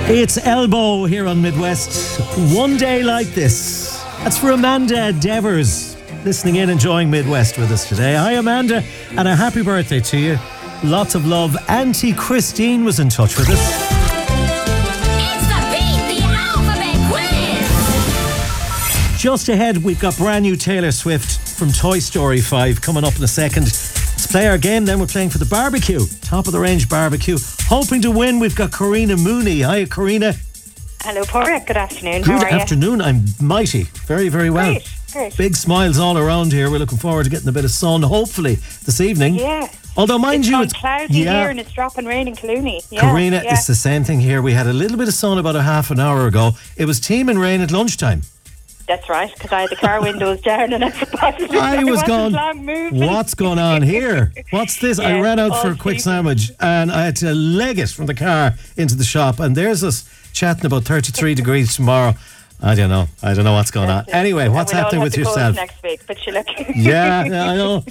It's Elbow here on Midwest. One day like this. That's for Amanda Devers, listening in, enjoying Midwest with us today. Hi, Amanda, and a happy birthday to you. Lots of love. Auntie Christine was in touch with us. It's the Beat the Alphabet Quiz. Just ahead, we've got brand new Taylor Swift from Toy Story 5 coming up in a second. Let's play our game, then we're playing for the barbecue. Top of the range barbecue. Hoping to win, we've got Karina Mooney. Hi, Karina. Hello, Porrick. Good afternoon. Good How are afternoon. I'm mighty. Very, very well. Great. Big smiles all around here. We're looking forward to getting a bit of sun, hopefully, this evening. Yeah. Although, mind you, it's cloudy here and it's dropping rain in Clooney. Yeah, Karina, it's the same thing here. We had a little bit of sun about a half an hour ago. It was teeming rain at lunchtime. That's right, because I had the car windows down and I was going, long moving. What's going on here? What's this? I ran out for a quick sandwich and I had to leg it from the car into the shop, and there's us chatting about 33 degrees tomorrow. I don't know what's going on. Anyway, what's happening with yourself? Next week, but you look. Yeah, I know.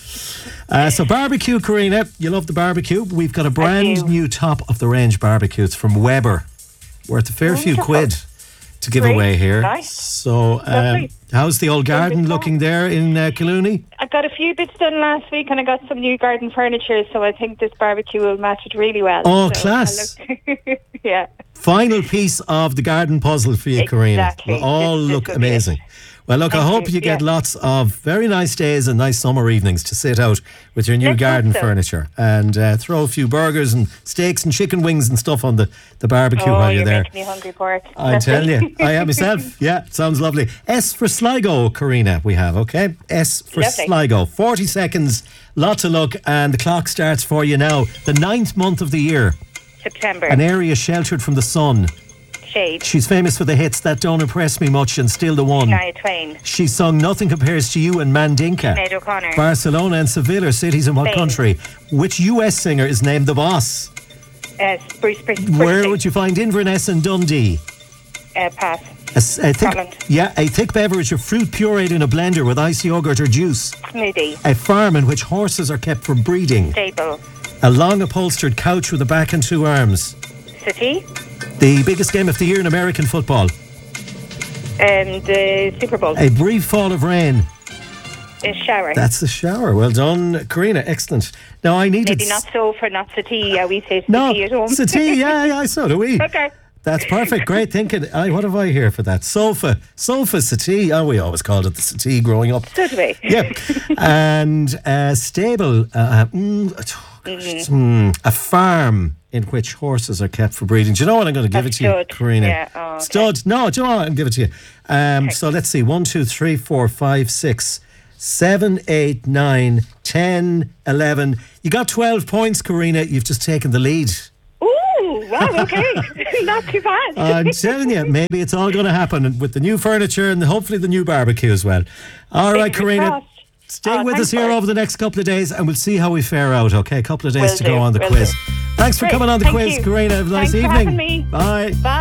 So barbecue, Karina, you love the barbecue. We've got a brand new top of the range barbecue. It's from Weber, worth a fair few quid to give away here. Nice. So how's the old garden looking there in Clooney? I got a few bits done last week and I got some new garden furniture, so I think this barbecue will match it really well. Oh, so class. Yeah. Final piece of the garden puzzle for you, Karina. Exactly. Will all look amazing. Well, look, I hope you get lots of very nice days and nice summer evenings to sit out with your new garden furniture and throw a few burgers and steaks and chicken wings and stuff on the barbecue while you're there. Making me hungry, Pork. I tell you, I am myself. Yeah, sounds lovely. S for Sligo, Karina, we have, okay? S for Sligo. 40 seconds, lots of luck, and the clock starts for you now. The 9th month of the year. September. An area sheltered from the sun. Shade. She's famous for the hits That Don't Impress Me Much and Still the One. Shania Twain. She's sung Nothing Compares to You and Mandinka. Sinead O'Connor. Barcelona and Seville are cities in what country? Which US singer is named The Boss? Bruce Springsteen. Where would you find Inverness and Dundee? Pass. A thick beverage of fruit pureed in a blender with ice, yogurt or juice. Smoothie. A farm in which horses are kept for breeding. Stable. A long upholstered couch with a back and two arms. City. The biggest game of the year in American football. The Super Bowl. A brief fall of rain. A shower. That's the shower. Well done, Karina. Excellent. Now I needed... Maybe not sofa, not settee. We say settee at home. Settee, yeah, so do we. Okay. That's perfect. Great thinking. What have I here for that? Sofa, settee. Oh, we always called it the settee growing up. So do we. Yep. And stable. A farm in which horses are kept for breeding. Do you know what? I'm going to give it to you, Karina. Yeah. Oh, okay. Stud. No, do you know what? I'll give it to you. So let's see. 1, 2, 3, 4, 5, 6, 7, 8, 9, 10, 11. You got 12 points, Karina. You've just taken the lead. Ooh, wow, okay. Not too bad. I'm telling you, maybe it's all going to happen with the new furniture and hopefully the new barbecue as well. All right, Karina. Stay with us here over the next couple of days and we'll see how we fare out, okay? A couple of days to go on the quiz. Thanks for coming on the quiz, Karina. Have a nice evening. Thanks for having me. Bye. Bye.